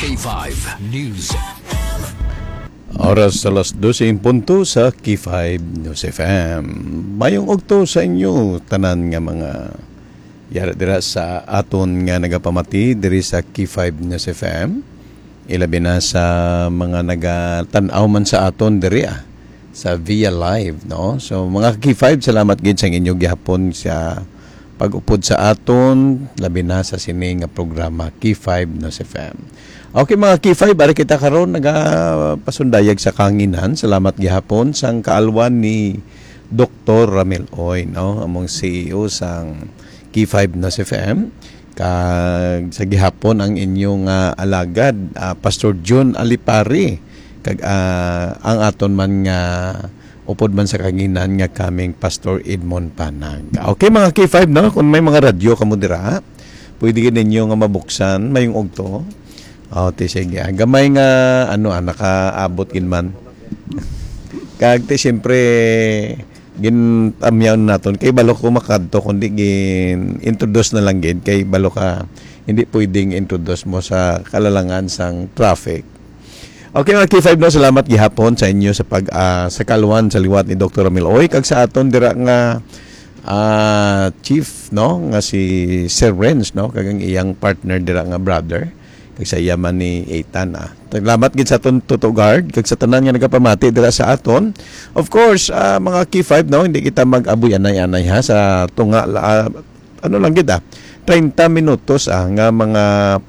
K5 News. Oras alas 12:00 sa K5 News FM. Mayong ogto sa inyo tanan nga mga yara dira sa aton nga nagapamati diri sa K5 News FM. Ilabi na sa mga nagatanaw man sa aton diri sa via live, no? So mga K5, salamat gid sa inyong gihapon sa pag-upod sa aton labi na sa sini nga programa K5 News FM. Okay mga K5, bari kita karon nagapasundayag sa kanginan. Salamat gihapon sang kaalwan ni Dr. Ramil Oy, no? Among CEO sang K5 News FM. Kag sa gihapon ang inyong alagad, Pastor John Alipari. Kag ang aton man nga upod man sa kanginan nga kaming Pastor Edmond Panag. Okay mga K5, no? Kung may mga radyo kamo dira, pwede gid ninyo nga mabuksan mayong ogto. Sige. Gamay nga nakaabot gin man. Kag siyempre gintamyaw naton kay balo ko makadto kundi gin introduce na lang gid kay balo ka hindi pwedeng introduce mo sa kalalangan sang traffic. Okay mga K5, no, salamat gihapon sa inyo sa sa kalwan sa liwat ni Dr. Ramil Oy kag sa aton dira nga chief, no, nga si Sir Renz, no, kag ang iyang partner dira nga brother kag sa yaman ni Ethan. Salamat gid sa aton tutugard kag sa tanan nga nagapamati dira sa aton. Of course, mga K5, no, hindi kita mag-abuy anay-anay sa tunga lang gid 30 minutos nga mga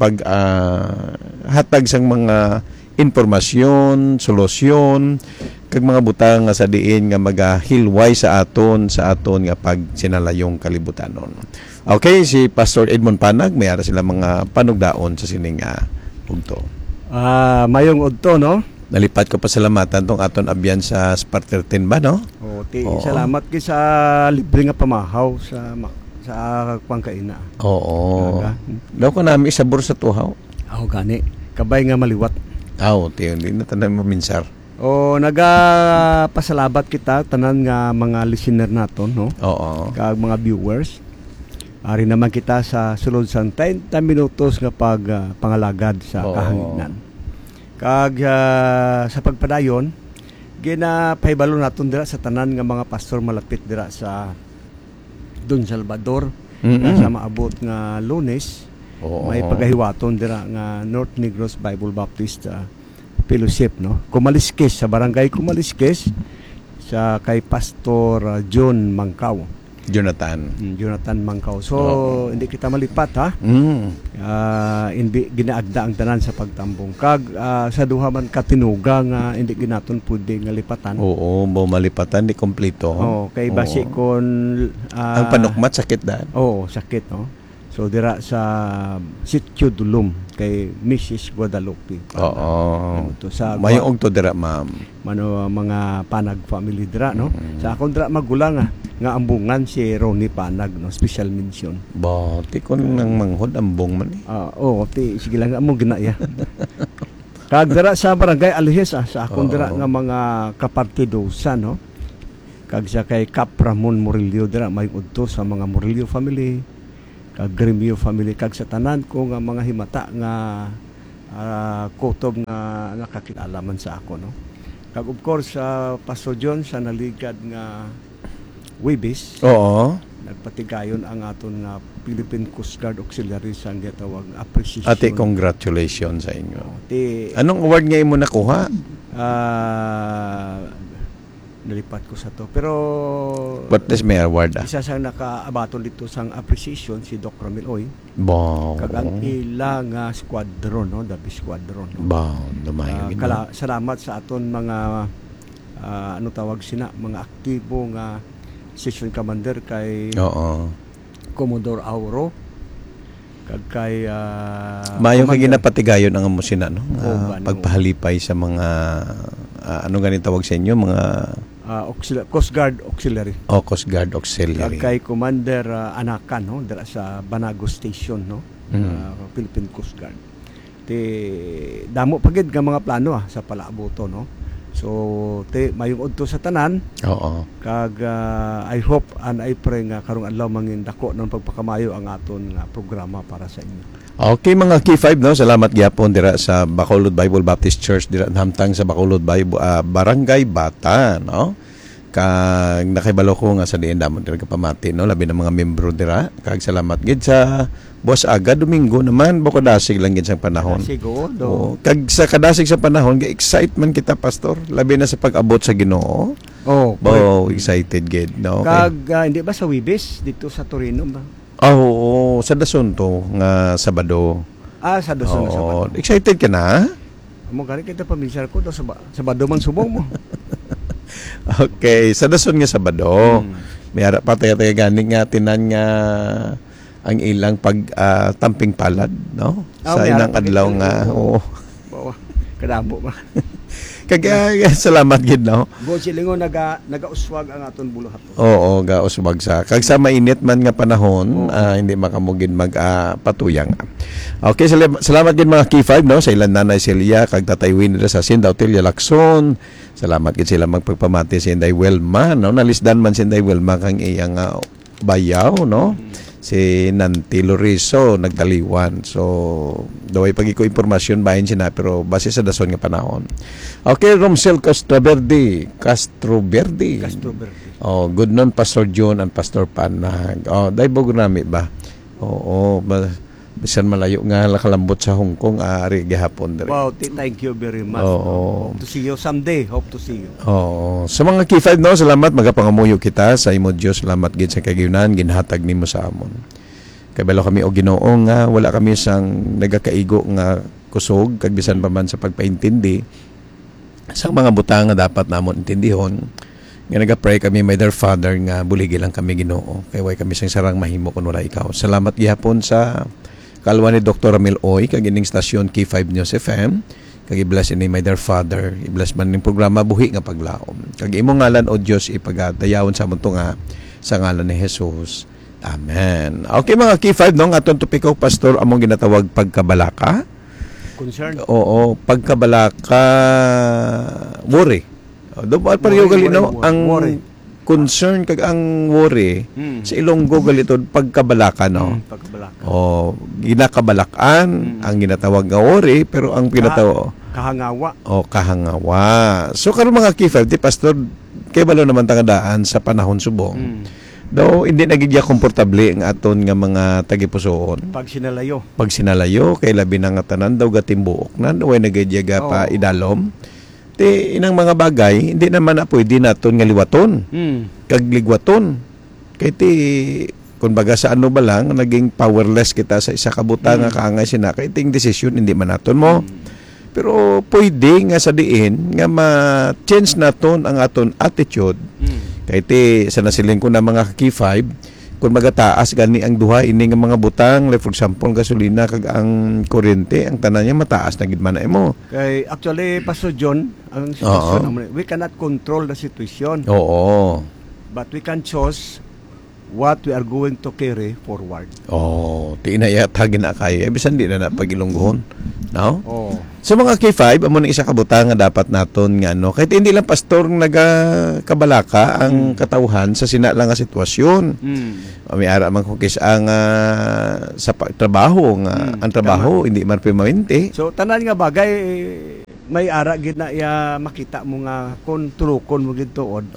hatag sang mga informasyon, solusyon, kag mga butang nga sa diin nga magahilway sa aton nga pag sinalayong kalibutanon. Okay, si Pastor Edmond Panag, may ara sila mga panugdaon sa sining ugto. Mayong ugto, no? Nalipat ko pasalamatan tong aton abyan sa Sparter 10 ba, no? Salamat kay sa libre nga pamahaw sa pangkaina. Oo. Daw ko nami isabor sa tuhaw. Gani. Kabay nga maliwat. Hindi na tanan maminsar. Nagapasalamat kita tanan nga mga listener naton, no? Oo. Kag mga viewers. Ari naman kita sa sulod sang 30 minutos nga pangalagad sa kahanginan. Kag sa pagpadayon, ginapahibalo naton dira sa tanan nga mga pastor malapit dira sa Don Salvador. Sa maabot nga Lunes. May pagahiwaton dira nga North Negros Bible Baptist Fellowship, no? Kumaliskes sa barangay Kumaliskes sa kay Pastor Jonathan Mangkaw. So hindi kita malipat hindi ginaagda ang tanan sa pagtambong kag sa duha man katinuga nga hindi ginaton pwede nga lipatan. Mo malipatan di kompleto. Kay basi kon ang panukmat sakit daan. Sakit, no? So dira sa Sitio Dulum kay Mrs. Guadalupe. Mayong ogto dira, ma'am. Mga Panag family dira, no? Sa akong dira magulang nga ambungan si Ronnie Panag, no? Special mention. Ti kon nang manghod ambong man. Sige lang among ginaya. Kag dira sa barangay Alhes sa akong dira nga mga kapartidosa, no? Kag sa kay Cap Ramon Murillo dira may udto sa mga Murillo family. Kag Gremio family kag sa tanan ko nga mga himata nga kutob nga nakakilala man sa ako, no. Kag of course Pastor John sa naligad nga Webis. Nagpatigayon ang aton nga Philippine Coast Guard Auxiliary sa gitawag appreciation. Congratulations sa inyo. Anong award nga imo nakuha? Nalipat ko sa to. Pero what is may award? Isa sa nakaabaton dito sang appreciation si Doc Ramil Oy. Kag ang ilang squadron, no? Dabi squadron. Salamat sa aton mga mga aktibo nga section commander kay Commodore Auro kag kay mayo kay ginapatigayon ang amo sina, no? Pagpahalipay sa mga ganito tawag sa inyo mga Coast Guard Auxiliary. Coast Guard Auxiliary. Kay Commander Anakan, no, dira sa Banago Station, no, Philippine Coast Guard. Damo pagid nga mga plano sa palaabuto, no. So mayong udto sa tanan. Kag I hope and I pray nga karong adlaw mangin dako ng pagpakamayo ang aton nga programa para sa inyo. Okay mga K5 no, salamat gyapon dira sa Bacolod Bible Baptist Church dira hamtang sa Bacolod Bible Barangay Bata no. Kag nakibalo ko nga sa diin damon dira kapamati no, labi ng mga membro dira. Kag salamat gid sa Boss Aga Domingo naman bukod-dasig lang gid sa panahon. Siguro. Kag sa kadasig sa panahon, excitement kita pastor, labi na sa pag-abot sa Ginoo. Excited gid no. Kag hindi ba sa Wibis dito sa Torino ba? Sa Dason to nga Sabado. Sa Dason na Sabado. Excited ka na? Amo gani kita pamilyar ko sa Sabado man subong mo. Okay, sa Dason nga Sabado. May ara pa tayo gani nga tinan nga ang ilang tamping palad, no? Sa inang adlaw nga. Kadamo ba? Kaya salamat gid no. Go silingo nagauswag ang aton buluhat. Gauswag sa. Kag sa mainit man nga panahon, hindi makamugid patuyang. Okay, salamat gid mga K5 no sa ilang nanay Celia kag Tatay Winnie sa Sindaw Tilya Lacson. Salamat gid sila magpagpamati sa Inday Welma no. Nalisdan man si Inday Welma kang iyang bayaw no. Si Nanti Lorizo nagdaliwan. So, daway pagi ko impormasyon bahin sina pero base sa dason nga panahon. Okay, Romsel Castroverde. Good noon Pastor John and Pastor Panag. Dai bog nami ba? Bisan malayo nga kalambot sa Hong Kong ari gihapon diri. Wow, thank you very much. Hope to see you someday. Hope to see you. Sa mga K5 no, salamat magapangamuyo kita sa imo Dios. Salamat gid sa kagiyunan ginhatag nimo sa amon. Kabalo kami og Ginoo nga wala kami sang nagakaigo nga kusog kag bisan pa man sa pagpaintindi sa mga butang nga dapat namon intindihon. Nga nagapray kami my dear Father nga buligi lang kami Ginoo. Kay way kami sang sarang mahimo kun wala ikaw. Salamat gihapon sa kalwa ni Dr. Ramil Oy kag ining stasyon K5 News FM kag i-bless ini my dear Father i-bless man ning programa buhi nga paglaom kag imong ngalan o Dios ipagadayawon sa amon nga sa ngalan ni Jesus. Amen. Okay mga K5 no aton topiko pastor among ginatawag pagkabalaka. Concern. Pagkabalaka worry. Dumaan pareho gali no ang worry. Concern kag ang worry sa Ilonggo galitod pagkabalaka no. Pagkabalaka. Ginakabalakan ang ginatawag nga worry pero ang ginatawag kahangawa. Kahangawa. So karon mga K5 di pastor kay balo naman tangadaan sa panahon subong. Daw hindi nagigya komportable ang aton nga mga tagipusoon. Pag sinalayo kay labi na nga tanan daw gatimbuok na way nagayyaga pa idalom. Ti inang mga bagay hindi naman na pwede naton nga liwaton. Kag ligwaton. Kay ti kun baga sa ano ba lang naging powerless kita sa isa ka butang nga kaangay sina kay ting desisyon hindi man naton mo. Pero pwede nga sa diin nga ma-change naton ang aton attitude. Kay ti sa nasiling ko na mga K5 kung magataas gani ang duha ini nga mga butang like for example gasolina kag ang kuryente ang tanan niya mataas na gid man mo. Kay actually Pastor John ang sitwasyon we cannot control the situation. But we can choose what we are going to carry forward. Ti inayatag na kay bisan di na pagilungguhon. No? Sa mga K5 amo ni isa ka butang nga dapat naton nga ano kahit hindi lang pastor nagakabalaka ang katawhan sa sina lang nga sitwasyon. May ara man kukis ang sa trabaho nga ang trabaho hindi man permanente. So tanan nga bagay may ara gid na makita mo nga kun tulukon mo gid tuod.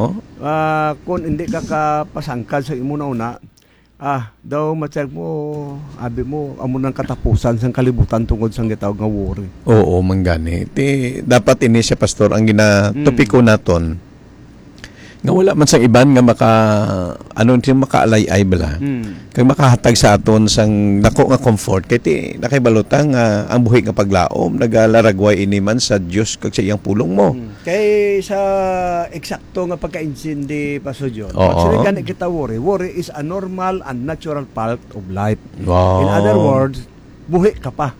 Kun hindi ka kapasangkad sa imo na una daw ma-check mo abi mo amo nang katapusan sang kalibutan tungod sang gitawag nga worry. Manggani. Dapat ini siya pastor ang ginatopiko naton. Nga wala man sang iban nga makaalay-ay bala. Kag makahatag sa aton sang dako nga comfort kay nakahibalutang ang buhi nga paglaom nagalaragway ini man sa Dios kag sa iyang pulong mo. Kay sa eksakto nga pagka-insindi Pastor John. Actually gani kita worry. Worry is a normal and natural part of life. In other words, buhi ka pa.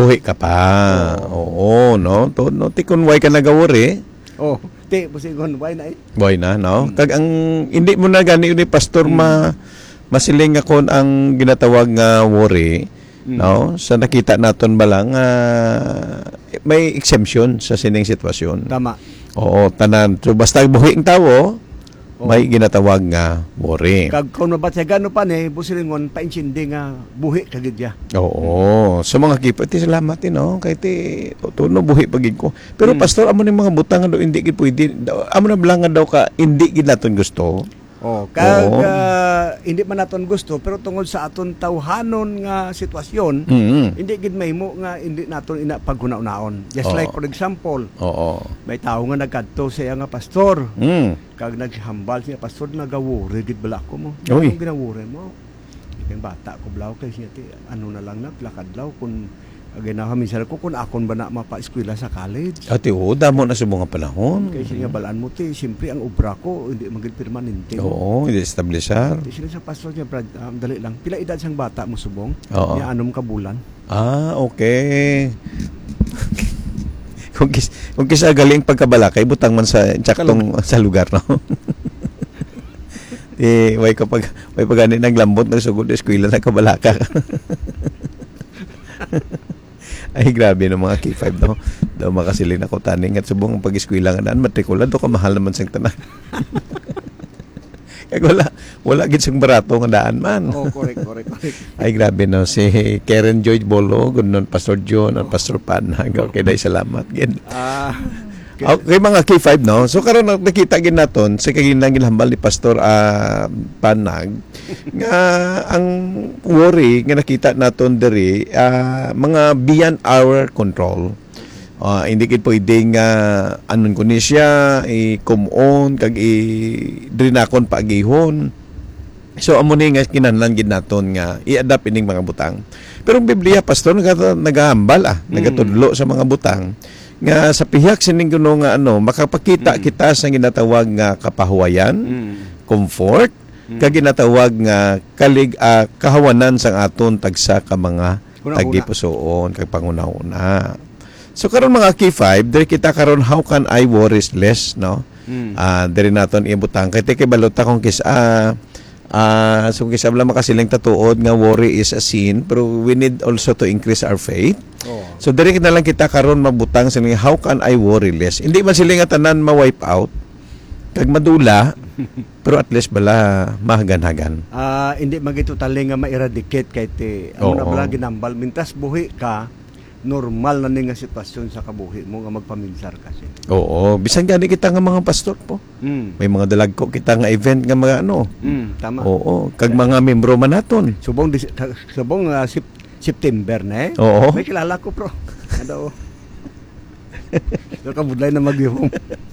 No. No tikon way ka nagawori. Posigon why na Why na, no? Kag ang hindi mo na gani ni pastor masiling akon ang ginatawag nga worry, no? Sa nakita naton ba lang may exemption sa sining sitwasyon. Tama. Tanan. So basta buhi ang tawo, may ginatawag nga worry. Kag kung mabatya gano pa ni busilingon painchindi nga buhi kagidya. Oo. So mga kipati, salamat din, no? Kahit tuno buhi pagig ko. Pero pastor, amo ni mga butang nga daw hindi gid pwede. Amo na blangan daw ka hindi gid naton gusto. Kag Oo. hindi man naton gusto pero tungod sa aton tawhanon nga sitwasyon, hindi gid mahimo nga hindi naton ina paghunaon. Just like for example, Oo. may tao nga nagkadto sa iya nga pastor. Mm. Kag naghambal siya, pastor, nagawuri gid bala ko mo. Uy. Anong ginawuri mo? Yung bata ko blaw kay siya ti ano na lang lakad law kun ginawa minsan ko kung akon ba na mapa-eskwela sa college. Ate, damo na sa mga panahon. Kay siya nga balaan mo ti, siyempre ang obra ko hindi magid permanente. Oo, hindi establisar. Di sila sa pastor niya, Brad, dali lang. Pila edad sang bata mo subong? Oo. Niya anom ka bulan. Ah, okay. kung kisa galing pagkabalakay, butang man sa tsaktong sa lugar, no? Way pag ani naglambot nagsugod sa eskwela na kabalaka. Ay, grabe ng mga K5, no? Daw makasilin ako taning at subong ang pag-eskwela nga daan, matrikula, do ka mahal naman sang tanan. Kaya wala gid sang barato nga daan man. Correct. Ay, grabe, no? Si Karen Joy Bolo, ganoon, Pastor John, at Pastor Panag. Okay, dahil salamat. Okay, mga K5, no? So, karon nakita gid naton sa kaginang gilhambal ni Pastor Panag nga ang worry nga nakita naton diri mga beyond our control. Hindi gid pwedeng anon ko ni siya i-come-on kag i-drinakon paagihon. So amo ni nga kinahanglan gid naton nga i-adapt ining mga butang. Pero ang Biblia, pastor, nagahambal nagatudlo sa mga butang nga sa pihak sining kuno nga makapakita kita sa ginatawag nga kapahuwayan, comfort, kag ginatawag nga kahawanan sang aton tagsa ka mga tagdipusoon kag panguna-una. So karon mga K5, diri kita karon how can I worry less, no? Diri naton ibutang kay balota kung so kisa bala makasiling tatuod nga worry is a sin, pero we need also to increase our faith. So diri na lang kita karon mabutang sa how can I worry less. Hindi man sila nga tanan ma-wipe out kag madula, pero at least bala mahagan-hagan. Hindi magitutali nga ma-eradicate kay ti na bala ginambal mintas buhi ka, normal na nga sitwasyon sa kabuhi mo nga magpaminsar kasi. Oo, bisan gani kita nga mga pastor po. May mga dalagko kita nga event nga mga tama. Oo, kag mga membro man naton. Subong September na Oo. May kilala ko, bro. Ano? So kabudlay na magyumong.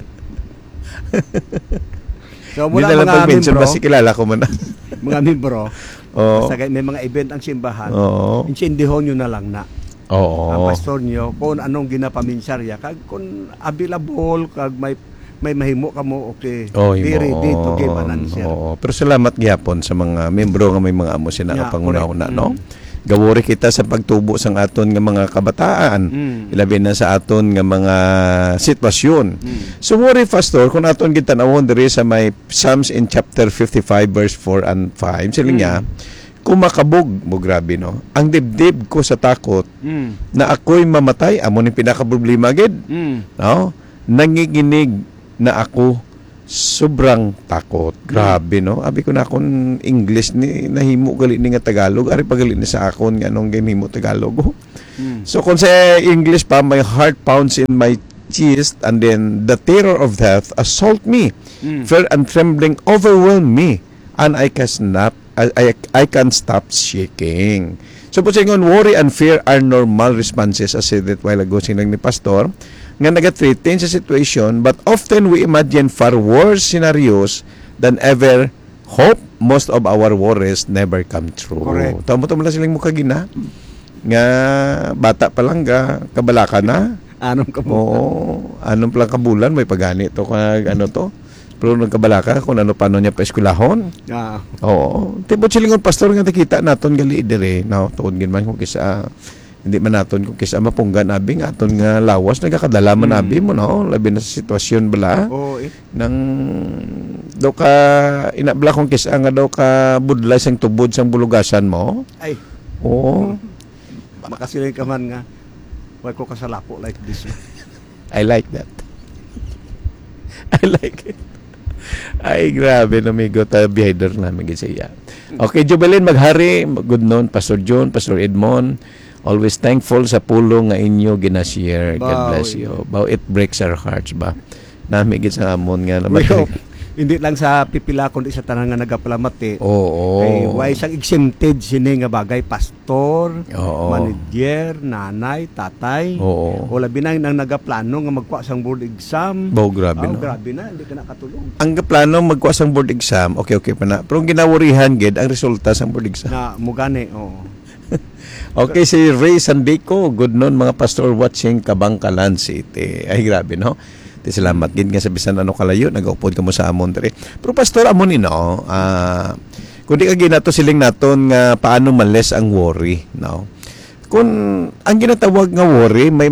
So mula mga membro, basi kilala ko man. mga membro, basta may mga event ang simbahan. Insindihon nyo na lang na. Ang pastor nyo kung anong ginapaminsarya kag kung available kag may mahimo ka mo, okay, be ready to give an answer. Pero salamat gyapon sa mga membro nga may mga amo sina pangunahuna, no? Gawori kita sa pagtubo sang aton nga mga kabataan, ilabi na sa aton nga mga sitwasyon. So worry, pastor, kung aton gitan-awon diri sa may Psalms in chapter 55 verse 4 and 5, sila niya, kumakabog mo, grabe, no? Ang dibdib ko sa takot na ako'y mamatay, amo ni pinakaproblema gid. No? Nanginginig na ako, sobrang takot. Grabe, no? Abi ko na akong English ni nahimo gali ni nga Tagalog, ari pagali ni sa akon nga anong ginhimo Tagalog. So kung sa English pa, my heart pounds in my chest, and then the terror of death assault me. Fear and trembling overwhelm me, and I can't stop shaking. So po sa worry and fear are normal responses, as said that while ago sinang ni Pastor, nga naga-threaten sa situation, but often we imagine far worse scenarios than ever hope. Most of our worries never come true. Correct. Tamo lang silang mukha gina nga bata pa lang kabalaka na. Anong ka mo? Oo, anong palang kabulan may pagani to kag to. Pero nagkabalaka kung paano niya pa eskwelahon. Oo. Tibot silingon pastor nga nakita naton gali dire, no, tuod gid man kung kisa hindi man naton kung kisa mapunggan abi nga aton nga lawas nagakadala man abi mo, no, labi na sa sitwasyon bala. Nang daw ka inabla kung kisa nga daw ka budlay sang tubod sang bulugasan mo. Ay. Oo. Makasilay ka man nga why ko kasalapo like this. I like that. I like it. Ay, grabe, namigo tayo, behavior namin siya. Okay, Jubilin, maghari, good noon, Pastor John, Pastor Edmond, always thankful sa pulong nga inyo ginashare. God bless you. Bao, it breaks our hearts ba? Namigit sa amon nga naman. Hindi lang sa pipila kundi sa tanan nga nagapalamati. Oo. Kay why isang exempted sini nga bagay, pastor, Oo. manager, nanay, tatay. Oo. O labi na nang nagaplano nga magkuha sang board exam. Bao, grabe no. Grabe na, hindi ka nakatulong. Ang plano magkuha sang board exam, okay pa na. Pero ang ginawarihan gid ang resulta sang board exam. Na mugani, oo. Okay, si Ray Sandico, good noon mga pastor watching Kabangkalan City. Ay, grabe no. Salamat gid nga sa bisan ano kalayo nagaupod ka mo sa amon diri. Pero pastor amon ni no, kundi ka ginato siling naton nga paano males ang worry, no. Kung ang ginatawag nga worry may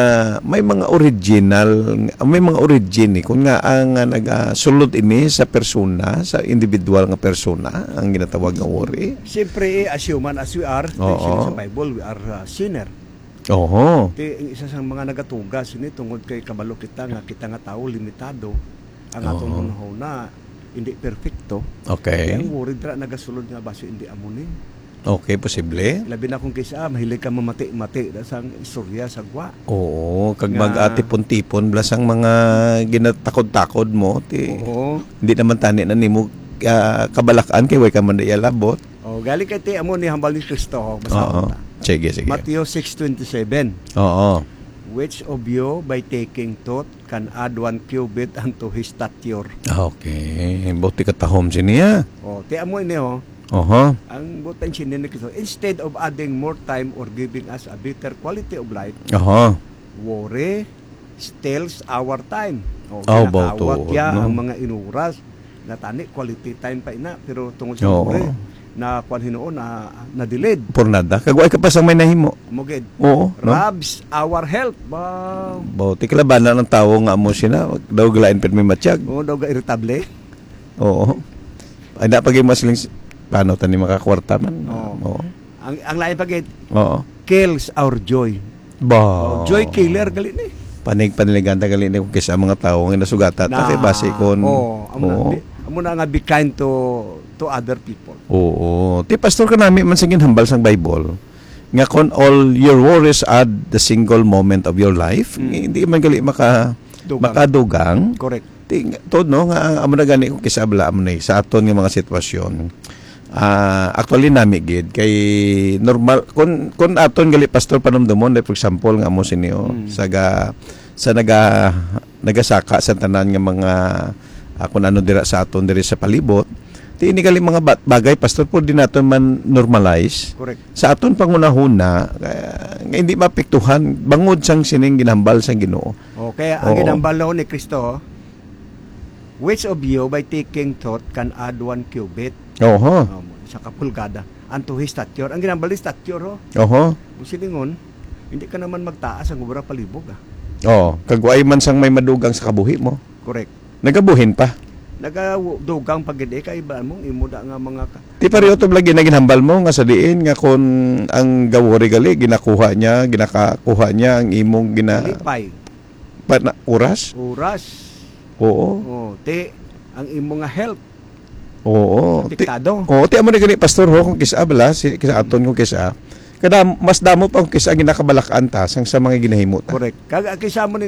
mga original, may mga origin kung nga ang nagasulod ini sa persona, sa individual nga persona ang ginatawag nga worry. Siyempre, as human as we are, sa Bible, we are sinner. Oho. Ang isa sa mga nagatugas ini tungod kay kabalo kita nga tao limitado ang atong hunahuna hindi perfecto. Okay. Ang worried ra nagasulod nga baso hindi amuni. Okay, posible. Labi na kung kaysa mahilig ka mamati-mati sang istorya sa gwa. Oo, kag mag-atipon-tipon blasang mga ginatakod-takod mo Oo. Hindi naman tani na nimo kabalakan kay way ka man labot. Oh, gali kay ti amo ni hambal ni Kristo basta. Sige. Matthew 6:27. Oo. Which of you by taking thought can add 1 cubit unto his stature? Okay. Buti ka tahom siniya. Oh, ti amo ini Oho. ang butan siya ni Kristo, instead of adding more time or giving us a better quality of life, Oho. worry steals our time. O, bauto. ang mga inuras na tani, quality time pa ina, pero tungkol sa worry, na kwan hinoon na delayed. Por nada. Kagway ka pa sa may nahimo. Mugid. Oo. No? Robs our health. Buti kalabanan ng tao nga amo sina. Daw galain pet may matsyag. Oo, daw ga irritable. Oo. Ay napagay masiling paano tani makakwarta man. Oo. Ang lain pagit. Oo. Kills our joy. Joy killer gali ni. Paniganda gali ni kung kisa mga tao nga nasugata ta kay base kon. Amo na nga be kind to other people. Oo. Ti pastor ka nami man sagin hambal sang Bible. Nga kon all your worries add the single moment of your life, hindi man gali makadugang. Correct. Tod no nga amo na gani kung kisabla amo ni sa aton nga mga sitwasyon. Actually nami gid kay normal kun aton gali pastor panumdumon like for example nga amo sinio sa nagasaka sa tanan nga mga kung ano dira sa aton diri sa palibot. Ini gali mga bagay pastor po din naton man normalize. Correct. Sa aton pangunahuna nga hindi mapektuhan bangod sang sining ginhambal sang Ginoo. Okay, ang ginhambal ni Kristo, which of you by taking thought can add 1 cubit? Oho. Sa kapulgada unto his stature. Ang ginhambal ni stature Oho. Silingon, hindi ka naman magtaas ang ubra palibog kagway man sang may madugang sa kabuhi mo. Correct. Nagabuhin pa. Nagadugang pagidi kay ba mong imuda nga mga Ti pareho to lagi na ginhambal mo nga sa diin nga kon ang gawori gali ginakakuha niya ang imong lipay. Oras? Oo. Ang imong nga health. Oo. Apektado. Ti amo ni gali pastor kung kisa abla kisa aton kung kisa kada mas damo pa kung kisa ginakabalakan ta sang sa mga ginahimo ta. Correct. Kag kisa mo